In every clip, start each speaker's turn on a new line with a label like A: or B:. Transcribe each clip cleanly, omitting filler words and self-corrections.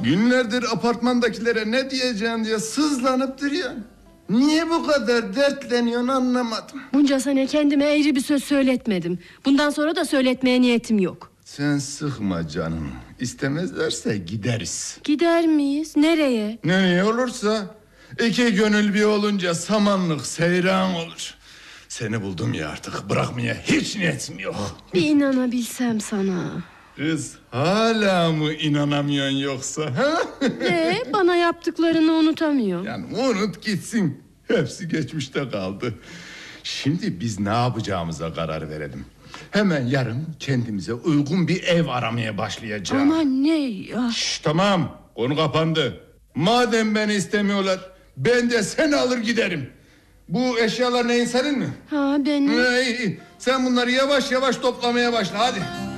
A: Günlerdir apartmandakilere ne diyeceğim diye sızlanıp duruyor. Niye bu kadar dertleniyorsun anlamadım.
B: Bunca sene kendime eğri bir söz söyletmedim. Bundan sonra da söyletmeye niyetim yok.
A: Sen sıkma canım. İstemezlerse gideriz.
B: Gider miyiz? Nereye?
A: Nereye olursa. İki gönül bir olunca samanlık seyran olur. Seni buldum ya artık, bırakmaya hiç niyetim yok.
B: Bir inanabilsem sana.
A: Kız hala mı inanamıyorsun yoksa? Ha?
B: Bana yaptıklarını unutamıyorum.
A: Yani unut gitsin. Hepsi geçmişte kaldı. Şimdi biz ne yapacağımıza karar verelim. Hemen yarın kendimize uygun bir ev aramaya başlayacağız.
B: Ama ne ya?
A: Tamam, konu kapandı. Madem beni istemiyorlar, ben de seni alır giderim. Bu eşyalar neyin, senin mi?
B: Ha, benim.
A: İyi. Sen bunları yavaş yavaş toplamaya başla, hadi.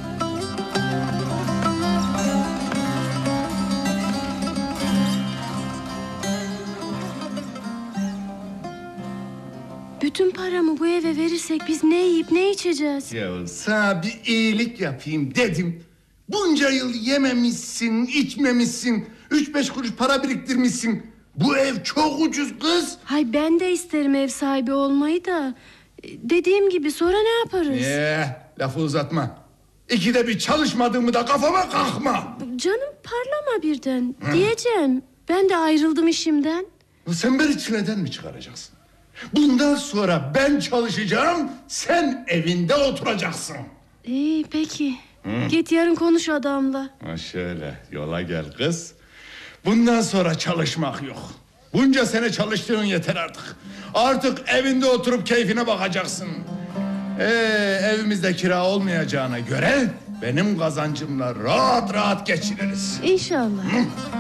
B: Bütün paramı bu eve verirsek biz ne yiyip ne içeceğiz?
A: Ya sana bir iyilik yapayım dedim. Bunca yıl yememişsin, içmemişsin. 3-5 kuruş para biriktirmişsin. Bu ev çok ucuz kız.
B: Hay ben de isterim ev sahibi olmayı da. Dediğim gibi sonra ne yaparız?
A: Lafı uzatma. İkide bir çalışmadığımı da kafama kalkma.
B: Canım parlama birden. Diyeceğim. Ben de ayrıldım işimden.
A: Sen beni çileden mi çıkaracaksın? Bundan sonra ben çalışacağım, sen evinde oturacaksın.
B: İyi peki. Git yarın konuş adamla.
A: Ha şöyle, yola gel kız. Bundan sonra çalışmak yok. Bunca sene çalıştığın yeter artık. Artık evinde oturup keyfine bakacaksın. Evimizde kira olmayacağına göre benim kazancımla rahat rahat geçiniriz.
B: İnşallah.